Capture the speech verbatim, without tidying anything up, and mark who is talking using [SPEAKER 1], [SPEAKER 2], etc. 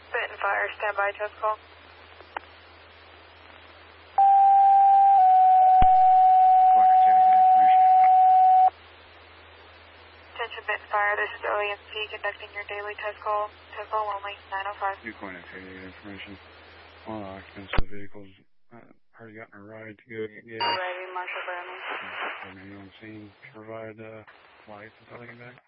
[SPEAKER 1] Spit and fire, stand by, test call. Attention, Bit and Fire, this is O E M C conducting your daily test call. Test call only, nine oh five.
[SPEAKER 2] New connectivity information. All the occupants of the vehicles uh, already gotten a ride to go get gas.
[SPEAKER 1] Alrighty, Marshall Brownlee.
[SPEAKER 2] Anyone on scene to provide uh, lights until they get back?